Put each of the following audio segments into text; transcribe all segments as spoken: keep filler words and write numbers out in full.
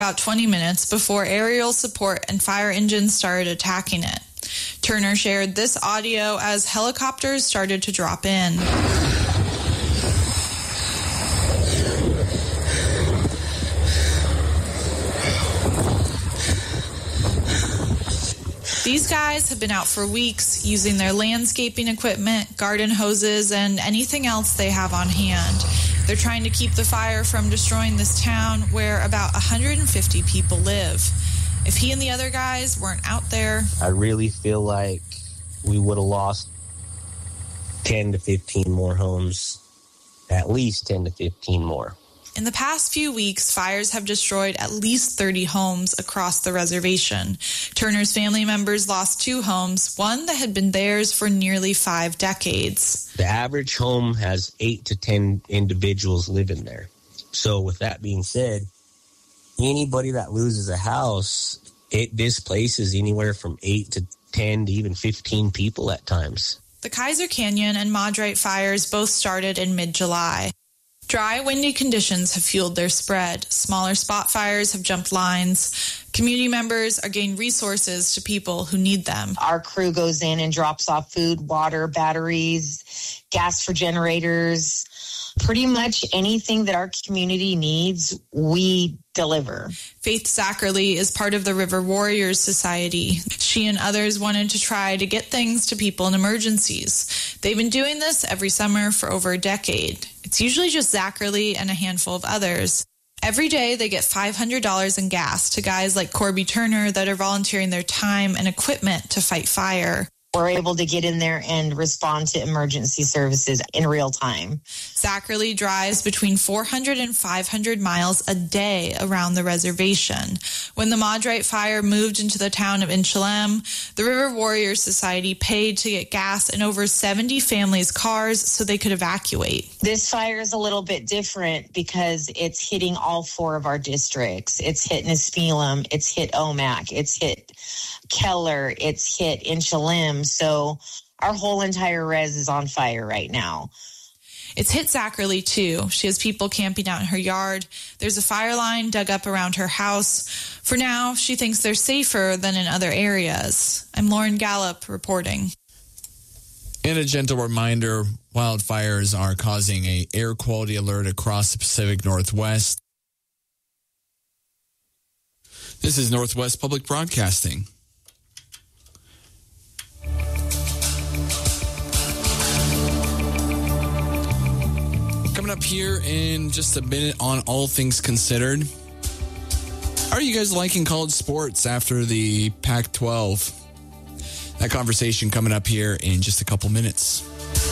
about twenty minutes before aerial support and fire engines started attacking it. Turner shared this audio as helicopters started to drop in. These guys have been out for weeks using their landscaping equipment, garden hoses, and anything else they have on hand. They're trying to keep the fire from destroying this town where about one hundred fifty people live. If he and the other guys weren't out there, I really feel like we would have lost ten to fifteen more homes, at least ten to fifteen more. In the past few weeks, fires have destroyed at least thirty homes across the reservation. Turner's family members lost two homes, one that had been theirs for nearly five decades. The average home has eight to ten individuals living there. So with that being said, anybody that loses a house, it displaces anywhere from eight to ten to even fifteen people at times. The Kaiser Canyon and Maudrite fires both started in mid-July. Dry, windy conditions have fueled their spread. Smaller spot fires have jumped lines. Community members are getting resources to people who need them. Our crew goes in and drops off food, water, batteries, gas for generators. Pretty much anything that our community needs, we deliver. Faith Zachary is part of the River Warriors Society. She and others wanted to try to get things to people in emergencies. They've been doing this every summer for over a decade. It's usually just Zachary and a handful of others. Every day they get five hundred dollars in gas to guys like Corby Turner that are volunteering their time and equipment to fight fire. We're able to get in there and respond to emergency services in real time. Zachary drives between four hundred and five hundred miles a day around the reservation. When the Maudrite fire moved into the town of Inchalem, the River Warriors Society paid to get gas in over seventy families' cars so they could evacuate. This fire is a little bit different because it's hitting all four of our districts. It's hit Nispelem, it's hit Omak, it's hit Keller, it's hit Inchalem. So our whole entire res is on fire right now. It's hit Zachary, too. She has people camping out in her yard. There's a fire line dug up around her house. For now, she thinks they're safer than in other areas. I'm Lauren Gallup reporting. And a gentle reminder, wildfires are causing an air quality alert across the Pacific Northwest. This is Northwest Public Broadcasting. Coming up here in just a minute on All Things Considered. How are you guys liking college sports after the Pac twelve? That conversation coming up here in just a couple minutes.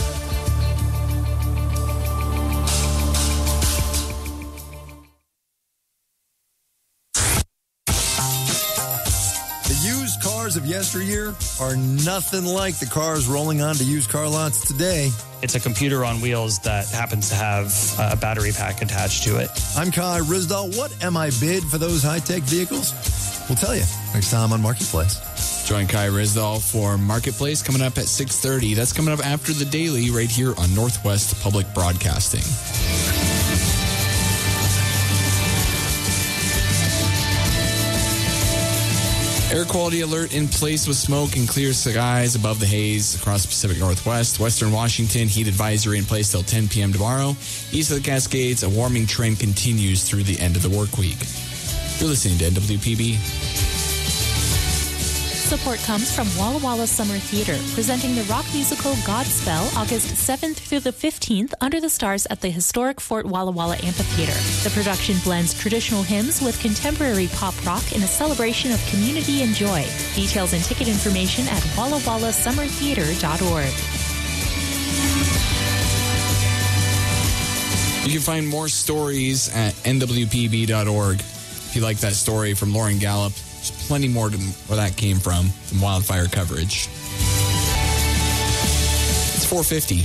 The used cars of yesteryear are nothing like the cars rolling onto used car lots today. It's a computer on wheels that happens to have a battery pack attached to it. I'm Kai Risdahl. What am I bid for those high-tech vehicles? We'll tell you next time on Marketplace. Join Kai Risdahl for Marketplace coming up at six thirty. That's coming up after the Daily right here on Northwest Public Broadcasting. Air quality alert in place with smoke and clear skies above the haze across the Pacific Northwest. Western Washington, heat advisory in place till ten p.m. tomorrow. East of the Cascades, a warming trend continues through the end of the work week. You're listening to N W P B. Support comes from Walla Walla Summer Theater, presenting the rock musical Godspell August seventh through the fifteenth under the stars at the historic Fort Walla Walla Amphitheater. The production blends traditional hymns with contemporary pop rock in a celebration of community and joy. Details and ticket information at walla walla summer theater dot org. You can find more stories at N W P B dot org. If you like that story from Lauren Gallup, there's plenty more to where that came from, from wildfire coverage. It's four fifty.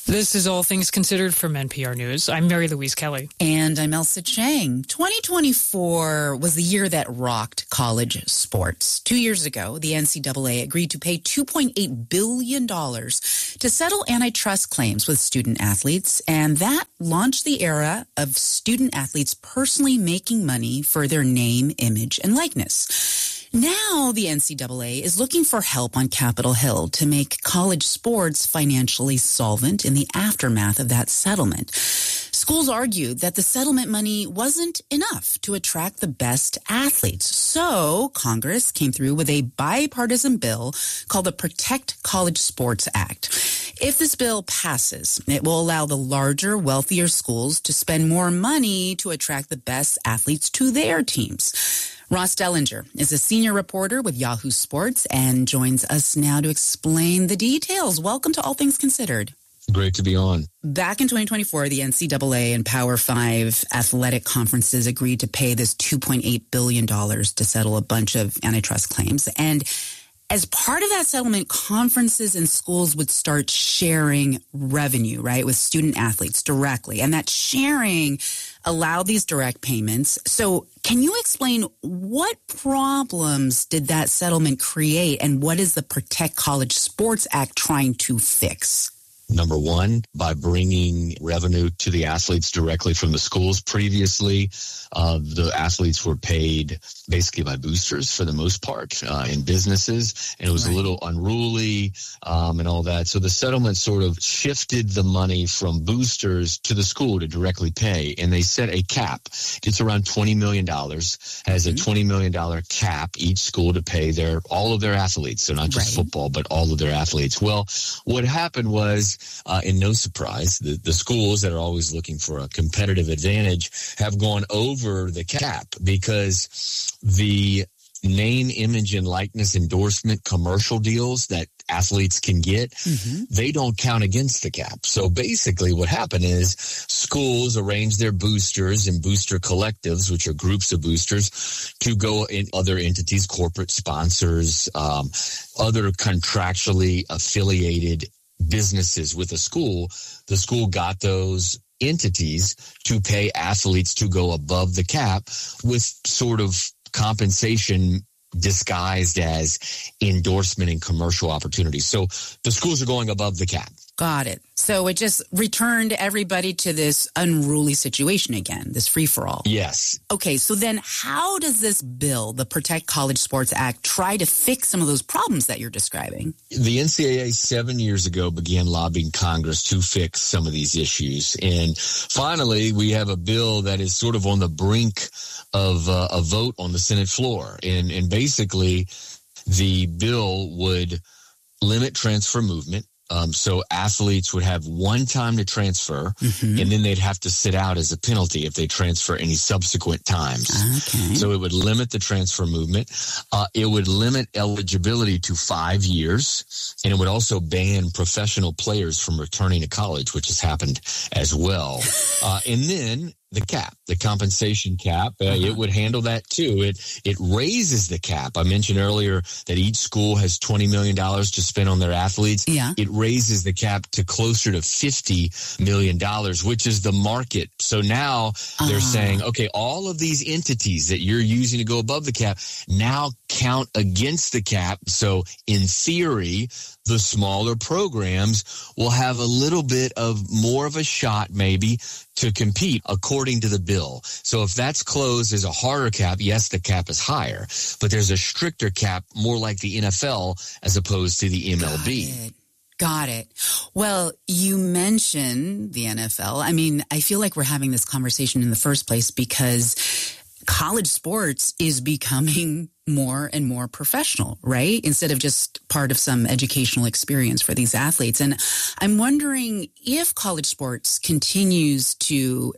This is All Things Considered from N P R News. I'm Mary Louise Kelly. And I'm Elsa Chang. twenty twenty-four was the year that rocked college sports. Two years ago, the N C double A agreed to pay two point eight billion dollars to settle antitrust claims with student athletes, and that launched the era of student athletes personally making money for their name, image, and likeness. Now the N C double A is looking for help on Capitol Hill to make college sports financially solvent in the aftermath of that settlement. Schools argued that the settlement money wasn't enough to attract the best athletes. So Congress came through with a bipartisan bill called the Protect College Sports Act. If this bill passes, it will allow the larger, wealthier schools to spend more money to attract the best athletes to their teams. Ross Dellinger is a senior reporter with Yahoo Sports and joins us now to explain the details. Welcome to All Things Considered. Great to be on. Back in twenty twenty-four, the N C double A and Power Five athletic conferences agreed to pay this two point eight billion dollars to settle a bunch of antitrust claims. And as part of that settlement, conferences and schools would start sharing revenue, right, with student athletes directly. And that sharing allowed these direct payments. So can you explain what problems did that settlement create, and what is the Protect College Sports Act trying to fix? Number one, by bringing revenue to the athletes directly from the schools. Previously, uh, the athletes were paid basically by boosters for the most part uh, in businesses, and it was right. a little unruly um, and all that. So the settlement sort of shifted the money from boosters to the school to directly pay, and they set a cap. It's around twenty million dollars, has mm-hmm. a twenty million dollars cap each school to pay their all of their athletes. So not just right. football, but all of their athletes. Well, what happened was, Uh, and no surprise, the, the schools that are always looking for a competitive advantage have gone over the cap, because the name, image, and likeness endorsement commercial deals that athletes can get, mm-hmm. they don't count against the cap. So basically what happened is schools arrange their boosters and booster collectives, which are groups of boosters, to go in other entities, corporate sponsors, um, other contractually affiliated businesses with a school. The school got those entities to pay athletes to go above the cap with sort of compensation disguised as endorsement and commercial opportunities. So the schools are going above the cap. Got it. So it just returned everybody to this unruly situation again, this free-for-all. Yes. Okay, so then how does this bill, the Protect College Sports Act, try to fix some of those problems that you're describing? The N C double A seven years ago began lobbying Congress to fix some of these issues. And finally, we have a bill that is sort of on the brink of uh, a vote on the Senate floor. And, and basically, the bill would limit transfer movement. Um, so athletes would have one time to transfer, mm-hmm. and then they'd have to sit out as a penalty if they transfer any subsequent times. Okay. So it would limit the transfer movement. Uh, it would limit eligibility to five years, and it would also ban professional players from returning to college, which has happened as well. Uh, and then the cap, the compensation cap, uh, uh-huh. it would handle that too. It it raises the cap. I mentioned earlier that each school has twenty million dollars to spend on their athletes. Yeah. It raises the cap to closer to fifty million dollars, which is the market. So now they're uh-huh. saying, okay, all of these entities that you're using to go above the cap now count against the cap. So in theory, the smaller programs will have a little bit of more of a shot maybe to compete according to the bill. So if that's closed as a harder cap, yes, the cap is higher, but there's a stricter cap, more like the N F L as opposed to the M L B. Got it. Got it. Well, you mentioned the N F L. I mean, I feel like we're having this conversation in the first place because college sports is becoming more and more professional, right? Instead of just part of some educational experience for these athletes. And I'm wondering if college sports continues to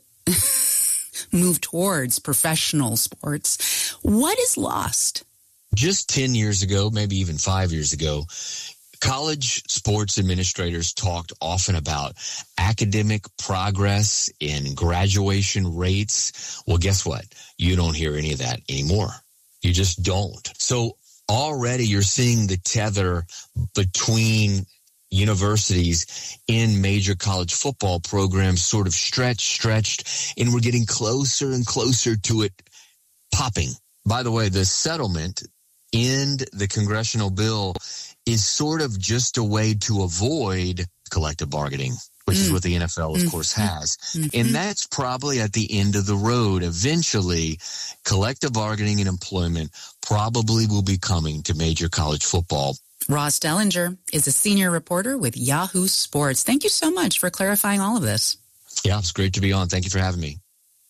move towards professional sports, what is lost? Just ten years ago, maybe even five years ago, college sports administrators talked often about academic progress and graduation rates. Well, guess what? You don't hear any of that anymore. You just don't. So already you're seeing the tether between universities in major college football programs sort of stretched, stretched, and we're getting closer and closer to it popping. By the way, the settlement in the congressional bill is sort of just a way to avoid collective bargaining, which mm. is what the N F L, of mm. course, has. Mm-hmm. And that's probably at the end of the road. Eventually, collective bargaining and employment probably will be coming to major college football. Ross Dellinger is a senior reporter with Yahoo Sports. Thank you so much for clarifying all of this. Yeah, it's great to be on. Thank you for having me.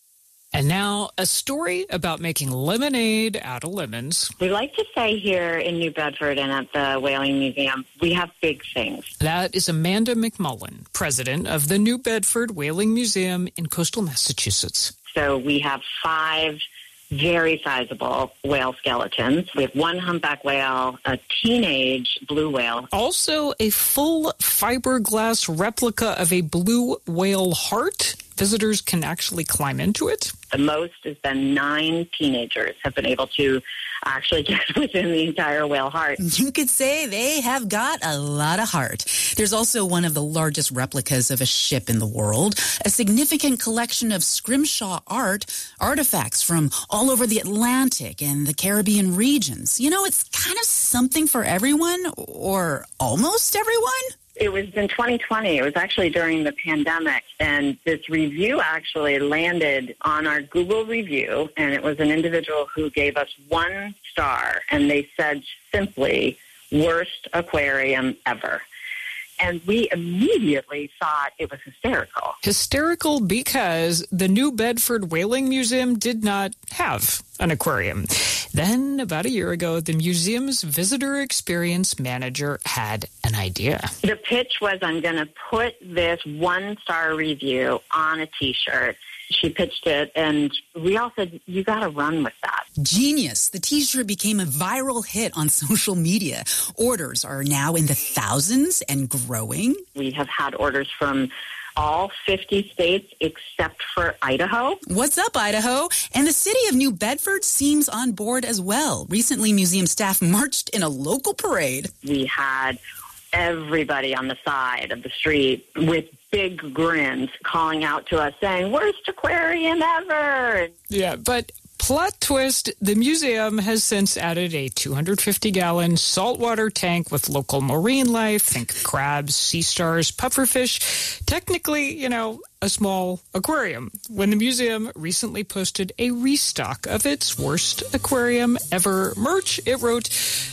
And now a story about making lemonade out of lemons. We like to say here in New Bedford and at the Whaling Museum, we have big things. That is Amanda McMullen, president of the New Bedford Whaling Museum in coastal Massachusetts. So we have five very sizable whale skeletons. We have one humpback whale, a teenage blue whale. Also a full fiberglass replica of a blue whale heart. Visitors can actually climb into it. The most has been nine teenagers have been able to actually get within the entire whale heart. You could say they have got a lot of heart. There's also one of the largest replicas of a ship in the world, a significant collection of scrimshaw art, artifacts from all over the Atlantic and the Caribbean regions. You know, it's kind of something for everyone, or almost everyone. It was in twenty twenty. It was actually during the pandemic. And this review actually landed on our Google review. And it was an individual who gave us one star. And they said simply, worst aquarium ever. And we immediately thought it was hysterical. Hysterical because the New Bedford Whaling Museum did not have an aquarium. Then, about a year ago, the museum's visitor experience manager had an idea. The pitch was, I'm going to put this one-star review on a T-shirt. She pitched it, and we all said, you got to run with that. Genius. The T-shirt became a viral hit on social media. Orders are now in the thousands and growing. We have had orders from all fifty states except for Idaho. What's up, Idaho? And the city of New Bedford seems on board as well. Recently, museum staff marched in a local parade. We had everybody on the side of the street with big grins calling out to us saying, worst aquarium ever. Yeah, but plot twist, the museum has since added a two hundred fifty gallon saltwater tank with local marine life. Think crabs, sea stars, pufferfish. Technically, you know, a small aquarium. When the museum recently posted a restock of its worst aquarium ever merch, it wrote,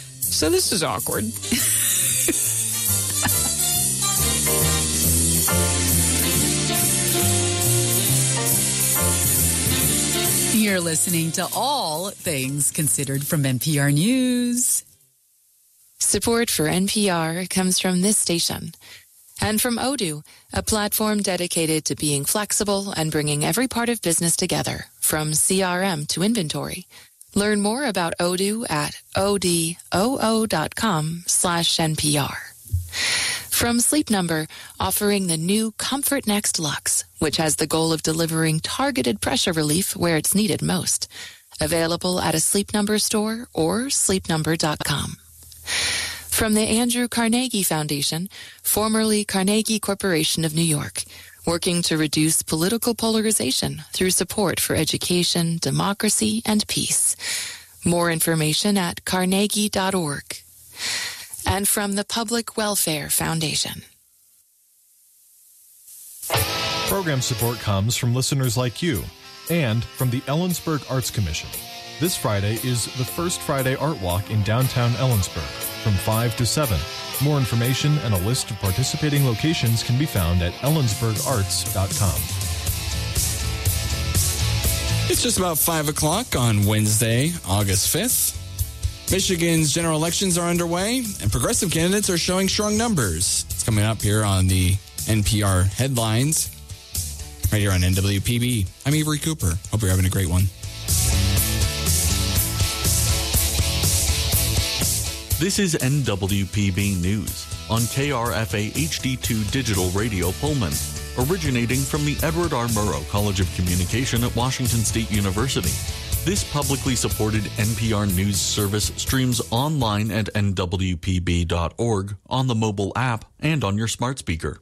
so this is awkward. You're listening to All Things Considered from N P R News. Support for N P R comes from this station and from Odoo, a platform dedicated to being flexible and bringing every part of business together, from C R M to inventory. Learn more about Odoo at odoo.com slash NPR. From Sleep Number, offering the new Comfort Next Luxe, which has the goal of delivering targeted pressure relief where it's needed most. Available at a Sleep Number store or sleep number dot com. From the Andrew Carnegie Foundation, formerly Carnegie Corporation of New York, working to reduce political polarization through support for education, democracy, and peace. More information at carnegie dot org. And from the Public Welfare Foundation. Program support comes from listeners like you and from the Ellensburg Arts Commission. This Friday is the first Friday Art Walk in downtown Ellensburg from five to seven. More information and a list of participating locations can be found at ellensburg arts dot com. It's just about five o'clock on Wednesday, August fifth. Michigan's general elections are underway, and progressive candidates are showing strong numbers. It's coming up here on the N P R headlines, right here on N W P B. I'm Avery Cooper. Hope you're having a great one. This is N W P B News on K R F A H D two Digital Radio Pullman, originating from the Edward R. Murrow College of Communication at Washington State University. This publicly supported N P R news service streams online at N W P B dot org, on the mobile app, and on your smart speaker.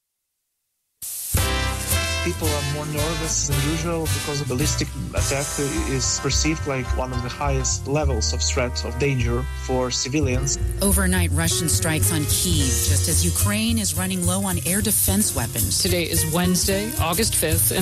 People are more nervous than usual because a ballistic attack is perceived like one of the highest levels of threat of danger for civilians. Overnight Russian strikes on Kyiv, just as Ukraine is running low on air defense weapons. Today is Wednesday, August fifth, and